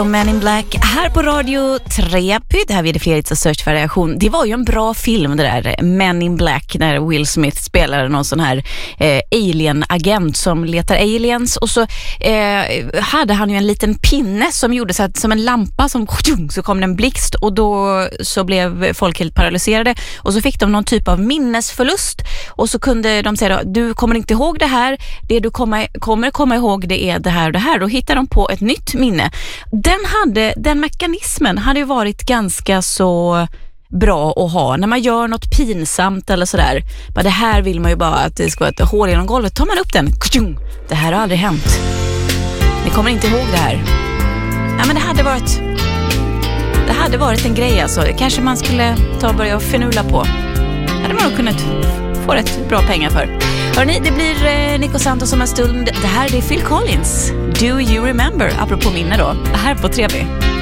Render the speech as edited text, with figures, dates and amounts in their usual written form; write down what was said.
Men in Black här på Radio 3. Det här vid Felix och Search-variation. Det var ju en bra film det där, Men in Black, när Will Smith spelar någon sån här alien-agent som letar aliens. Och så hade han ju en liten pinne som gjorde så att, som en lampa som så kom det en blixt, och då så blev folk helt paralyserade. Och så fick de någon typ av minnesförlust, och så kunde de säga då, du kommer inte ihåg det här, det du kommer komma ihåg det är det här och det här. Då hittar de på ett nytt minne. Den mekanismen hade ju varit ganska så bra att ha när man gör något pinsamt eller sådär. Men det här vill man ju bara att det ska vara ett hål genom golvet. Tar man upp den, det här har aldrig hänt. Ni kommer inte ihåg det här. Ja, men det hade varit en grej alltså. Kanske man skulle ta och börja och förnula på. Hade man nog kunnat få rätt bra pengar för. Hörrni, det blir Nico Santos om en stund. Det här är Phil Collins. Do you remember? Apropå minne då. Här på 3B.